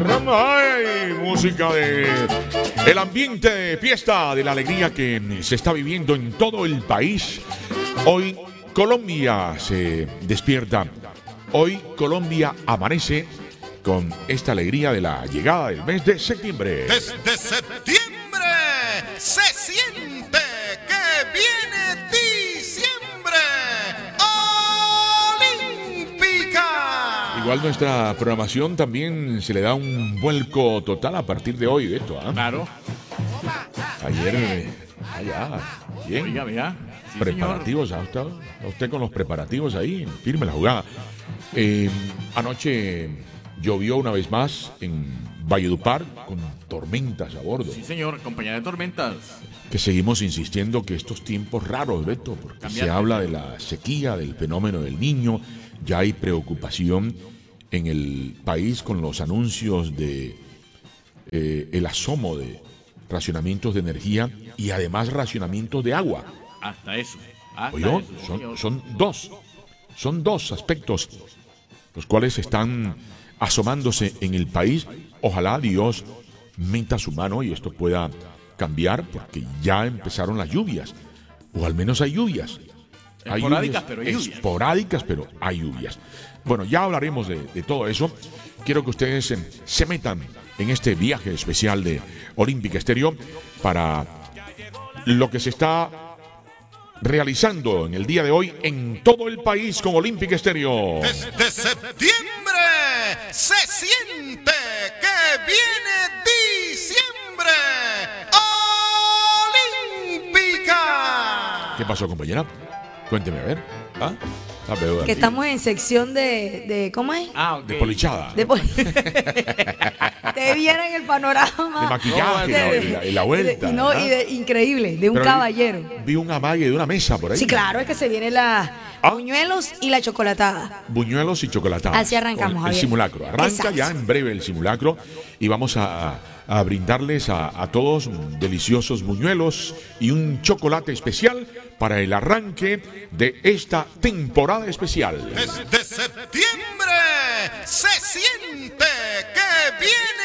Ay, música de el ambiente de fiesta, de la alegría que se está viviendo en todo el país. Hoy Colombia se despierta. Hoy Colombia amanece con esta alegría de la llegada del mes de septiembre. Desde septiembre se siente que viene diciembre. Olímpica. Igual nuestra programación también se le da un vuelco total a partir de hoy, Beto. Claro. Ayer, allá, bien. Oiga, vea. Sí, Preparativos, ¿a usted con los preparativos ahí? Firme la jugada. Anoche llovió una vez más en Valledupar con tormentas a bordo. Sí, señor, acompañada de tormentas. Que seguimos insistiendo que estos tiempos raros, Beto, porque se habla de la sequía, del fenómeno del Niño, ya hay preocupación en el país con los anuncios de el asomo de racionamientos de energía y además racionamientos de agua. Hasta eso. Oye, son dos aspectos los cuales están asomándose en el país. Ojalá Dios meta su mano y esto pueda cambiar, porque ya empezaron las lluvias, o al menos hay lluvias. Esporádicas, pero hay lluvias. Bueno, ya hablaremos de todo eso. Quiero que ustedes se metan en este viaje especial de Olímpica Estéreo para lo que se está realizando en el día de hoy en todo el país con Olímpica Estéreo. Desde septiembre se siente que viene diciembre. Olímpica. ¿Qué pasó, compañera? Cuénteme, a ver. Que estamos en sección de ¿cómo es? Ok. De polichada. Te vieron el panorama. De maquillaje, y la vuelta. Increíble, de un Pero caballero. Vi un amague de una mesa por ahí. Sí, claro, es que se vienen las buñuelos y la chocolatada. Buñuelos y chocolatada. Así arrancamos, El Javier. simulacro. Arranca Exacto. ya en breve el simulacro y vamos a brindarles a todos deliciosos buñuelos y un chocolate especial para el arranque de esta temporada especial. Desde septiembre se siente que viene